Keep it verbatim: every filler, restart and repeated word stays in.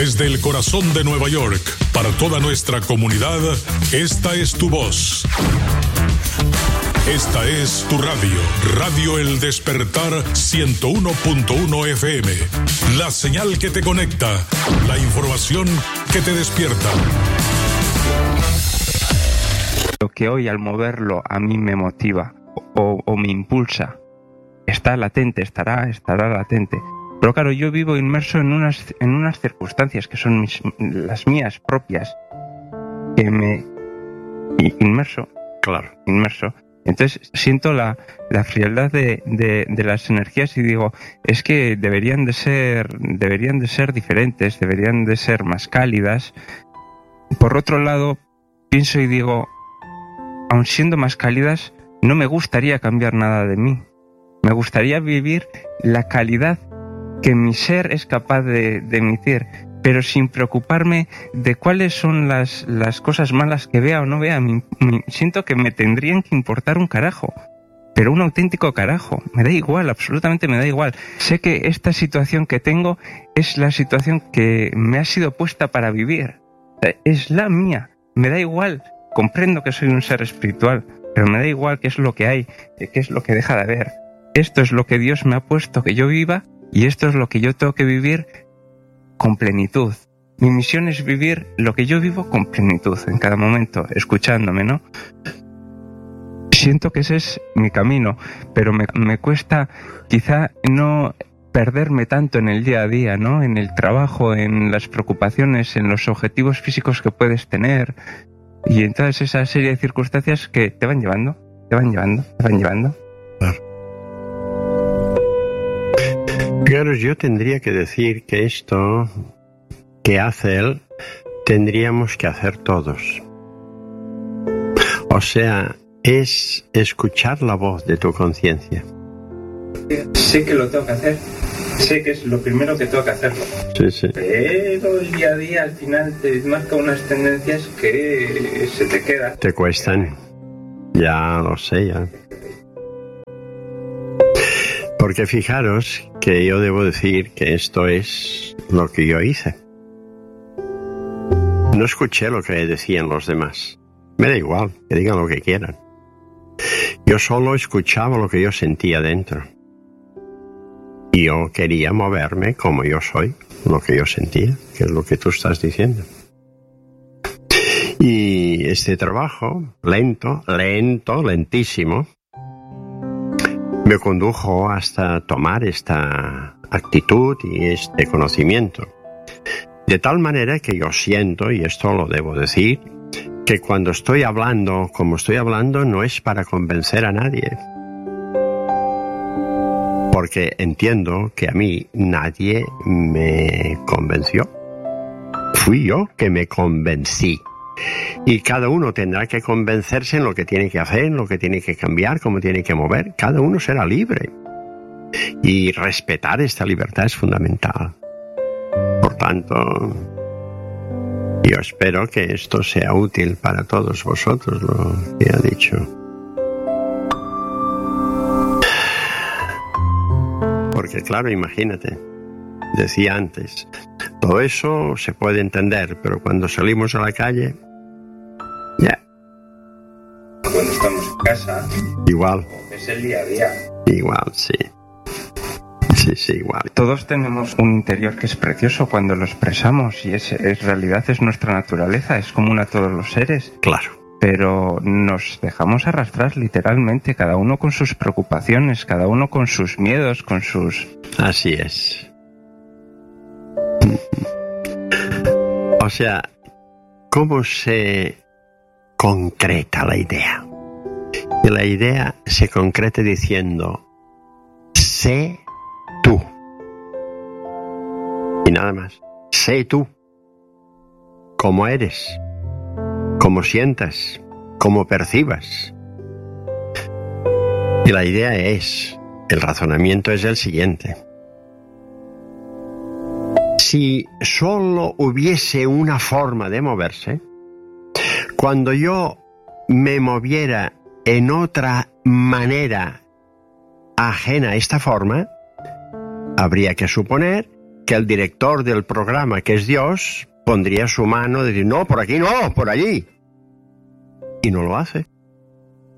Desde el corazón de Nueva York, para toda nuestra comunidad, esta es tu voz. Esta es tu radio, Radio El Despertar ciento uno punto uno F M. La señal que te conecta, la información que te despierta. Lo que hoy al moverlo a mí me motiva o, o me impulsa, está latente, estará, estará latente. Pero claro, yo vivo inmerso en unas, en unas circunstancias que son mis, las mías propias, que me... inmerso, claro, inmerso. Entonces siento la, la frialdad de, de, de las energías y digo, es que deberían de ser, deberían de ser diferentes, deberían de ser más cálidas. Por otro lado, pienso y digo, aun siendo más cálidas, no me gustaría cambiar nada de mí. Me gustaría vivir la calidad que mi ser es capaz de, de emitir, pero sin preocuparme de cuáles son las, las cosas malas que vea o no vea. Me, me, siento que me tendrían que importar un carajo, pero un auténtico carajo. Me da igual, absolutamente me da igual. Sé que esta situación que tengo es la situación que me ha sido puesta para vivir. Es la mía. Me da igual. Comprendo que soy un ser espiritual, pero me da igual qué es lo que hay, qué es lo que deja de haber. Esto es lo que Dios me ha puesto que yo viva y esto es lo que yo tengo que vivir con plenitud. Mi misión es vivir lo que yo vivo con plenitud en cada momento, escuchándome, ¿no? Siento que ese es mi camino, pero me, me cuesta quizá no perderme tanto en el día a día, ¿no? En el trabajo, en las preocupaciones, en los objetivos físicos que puedes tener y en todas esa serie de circunstancias que te van llevando, te van llevando, te van llevando. Claro. Claro, yo tendría que decir que esto que hace él, tendríamos que hacer todos. O sea, es escuchar la voz de tu conciencia. Sé que lo tengo que hacer, sé que es lo primero que tengo que hacerlo. Sí, sí. Pero el día a día al final te marca unas tendencias que se te quedan. Te cuestan. Ya lo sé, ya. Porque fijaros que yo debo decir que esto es lo que yo hice. No escuché lo que decían los demás. Me da igual, que digan lo que quieran. Yo solo escuchaba lo que yo sentía dentro. Y yo quería moverme como yo soy, lo que yo sentía, que es lo que tú estás diciendo. Y este trabajo, lento, lento, lentísimo, me condujo hasta tomar esta actitud y este conocimiento. De tal manera que yo siento, y esto lo debo decir, que cuando estoy hablando como estoy hablando no es para convencer a nadie. Porque entiendo que a mí nadie me convenció. Fui yo que me convencí. Y cada uno tendrá que convencerse en lo que tiene que hacer, en lo que tiene que cambiar, cómo tiene que mover. Cada uno será libre. Y respetar esta libertad es fundamental. Por tanto, yo espero que esto sea útil para todos vosotros, lo que he dicho. Porque claro, imagínate, decía antes, todo eso se puede entender, pero cuando salimos a la calle, ya. Yeah. Cuando estamos en casa, igual. Es el día a día. Igual, sí. Sí, sí, igual. Todos tenemos un interior que es precioso cuando lo expresamos y es, es realidad, es nuestra naturaleza, es común a todos los seres. Claro. Pero nos dejamos arrastrar literalmente, cada uno con sus preocupaciones, cada uno con sus miedos, con sus... Así es. O sea, ¿cómo se concreta la idea? Y la idea se concreta diciendo, sé tú. Y nada más. Sé tú. Cómo eres. Cómo sientas. Cómo percibas. Y la idea es, el razonamiento es el siguiente. Si solo hubiese una forma de moverse, cuando yo me moviera en otra manera ajena a esta forma, habría que suponer que el director del programa, que es Dios, pondría su mano y decir, no, por aquí no, por allí. Y no lo hace.